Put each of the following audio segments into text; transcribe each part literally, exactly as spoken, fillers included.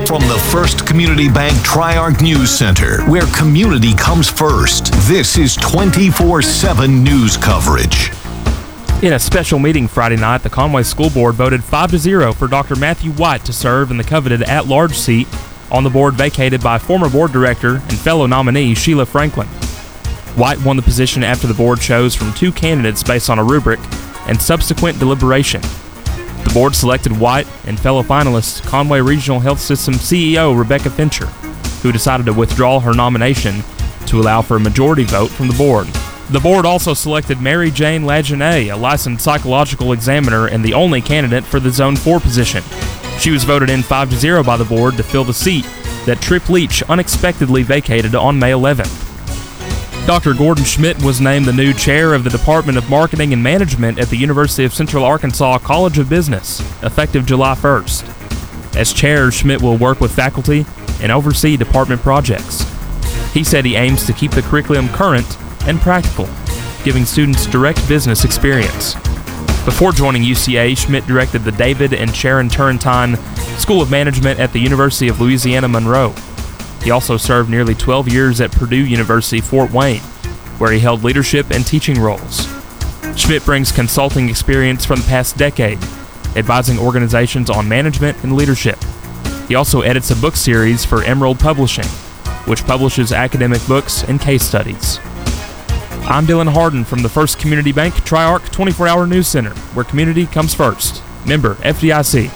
From the First Community Bank Tri-Arc News Center, where community comes first, this is twenty-four seven news coverage. In a special meeting Friday night, the Conway School Board voted five to zero for Doctor Matthew White to serve in the coveted at-large seat on the board vacated by former board director and fellow nominee Sheila Franklin. White won the position after the board chose from two candidates based on a rubric and subsequent deliberation. The board selected White and fellow finalist Conway Regional Health System C E O Rebecca Fincher, who decided to withdraw her nomination to allow for a majority vote from the board. The board also selected Mary Jane Lajeunesse, a licensed psychological examiner and the only candidate for the Zone four position. She was voted in five to zero by the board to fill the seat that Tripp Leach unexpectedly vacated on May eleventh. Doctor Gordon Schmidt was named the new chair of the Department of Marketing and Management at the University of Central Arkansas College of Business, effective July first. As chair, Schmidt will work with faculty and oversee department projects. He said he aims to keep the curriculum current and practical, giving students direct business experience. Before joining U C A, Schmidt directed the David and Sharon Turrentine School of Management at the University of Louisiana Monroe. He also served nearly twelve years at Purdue University, Fort Wayne, where he held leadership and teaching roles. Schmidt brings consulting experience from the past decade, advising organizations on management and leadership. He also edits a book series for Emerald Publishing, which publishes academic books and case studies. I'm Dylan Harden from the First Community Bank Tri-Arc twenty-four hour News Center, where community comes first. Member F D I C.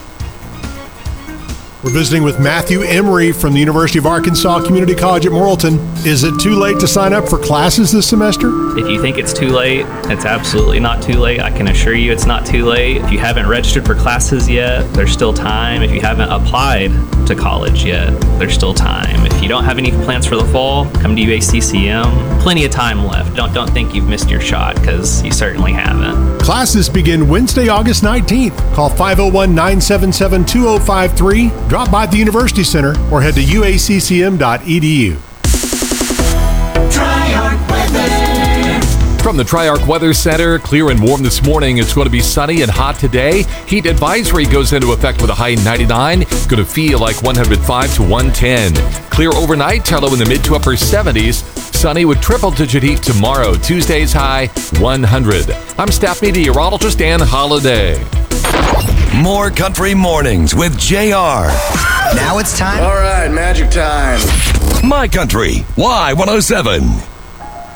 We're visiting with Matthew Emery from the University of Arkansas Community College at Morrilton. Is it too late to sign up for classes this semester? If you think it's too late, it's absolutely not too late. I can assure you it's not too late. If you haven't registered for classes yet, there's still time. If you haven't applied to college yet, there's still time. If you don't have any plans for the fall, come to U A C C M. Plenty of time left. Don't don't think you've missed your shot, because you certainly haven't. Classes begin Wednesday, August nineteenth. Call five oh one, nine seven seven, two oh five three. Drop by the University Center or head to U A C C M dot E D U. Tri-Arc Weather. From the Tri-Arc Weather Center, clear and warm this morning. It's going to be sunny and hot today. Heat advisory goes into effect with a high ninety-nine. Going to feel like one hundred five to one ten. Clear overnight, low in the mid to upper seventies. Sunny with triple-digit heat tomorrow. Tuesday's high one hundred. I'm staff meteorologist Dan Holliday. More Country Mornings with J R. Now it's time. All right, magic time. My Country, Y one oh seven.